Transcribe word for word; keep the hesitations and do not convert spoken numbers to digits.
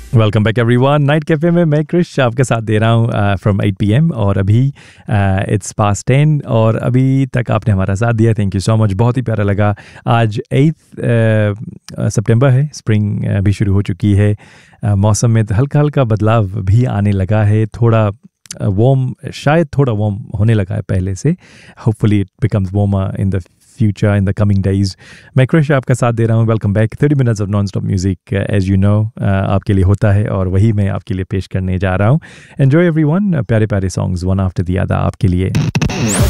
Welcome back everyone. Night cafe में मैं क्रिश आपके साथ दे रहा हूँ फ्रॉम एट पी एम और अभी इट्स पास टेन और अभी तक आपने हमारा साथ दिया, थैंक यू सो मच। बहुत ही प्यारा लगा। आज एट्थ सितंबर है, स्प्रिंग uh, भी शुरू हो चुकी है। uh, मौसम में हल्का हल्का बदलाव भी आने लगा है, थोड़ा वार्म uh, शायद थोड़ा वार्म होने लगा है पहले से। Hopefully it becomes warmer in the future in the coming days. मैं क्रिश आपका साथ दे रहा हूँ। Welcome back. Thirty minutes of non stop music as you know आपके लिए होता है और वही मैं आपके लिए पेश करने जा रहा हूँ। एन्जॉय एवरीवन, प्यारे प्यारे songs one after the other आपके लिए।